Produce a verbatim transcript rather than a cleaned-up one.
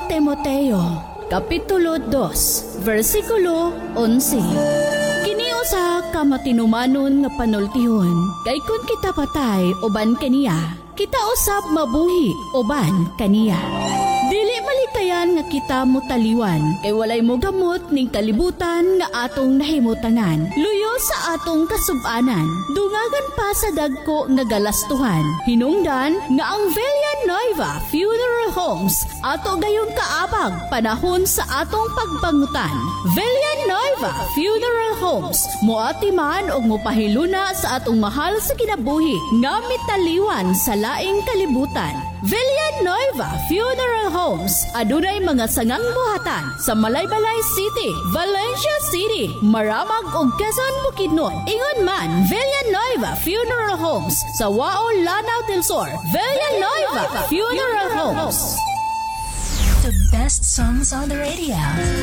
Timoteo, Kapitulo two, versikulo eleven. Kini usa ka matinumanon nga panultihon, kay kun kita patay uban kaniya, kita usab mabuhi uban kaniya. Dili malikayan nga kita motaliwan, kay walay mo gamot ning kalibutan nga atong nahimutanan. Luyo sa atong kasub-anan, dungagan pa sa dagko nga galastuhan. Hinungdan nga ang Villanueva Funeral Homes ato gayong kaabag panahon sa atong pagbangutan. Villanueva Funeral Homes moati man og mopahiluna sa atong mahal sa kinabuhi nga mitaliwan sa laing kalibutan. Villanueva Funeral Homes adunay mga sangang buhatan sa Malaybalay City, Valencia City, Maramag ug Quezon, Bukidnon. Ingon man Villanueva Funeral Homes sa Wao, Lanao del Sur. Villanueva Funeral Homes. The best songs on the radio.